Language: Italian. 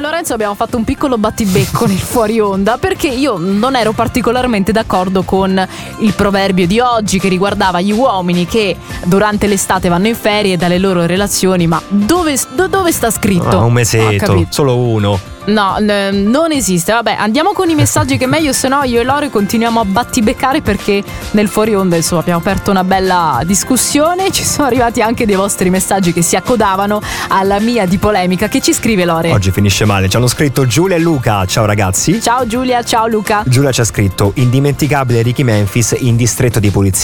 Lorenzo abbiamo fatto un piccolo battibecco nel fuori onda, perché io non ero particolarmente d'accordo con il proverbio di oggi che riguardava gli uomini che durante l'estate vanno in ferie dalle loro relazioni. Ma dove sta scritto? Un mesetto, solo uno. No, non esiste. Vabbè, andiamo con i messaggi che è meglio, se no io e Lore continuiamo a battibeccare, perché nel fuori onda insomma abbiamo aperto una bella discussione. Ci sono arrivati anche dei vostri messaggi che si accodavano alla mia di polemica. Che ci scrive Lore? Oggi finisce male, ci hanno scritto Giulia e Luca. Ciao ragazzi. Ciao Giulia, ciao Luca. Giulia ci ha scritto: indimenticabile Ricky Memphis in distretto di polizia.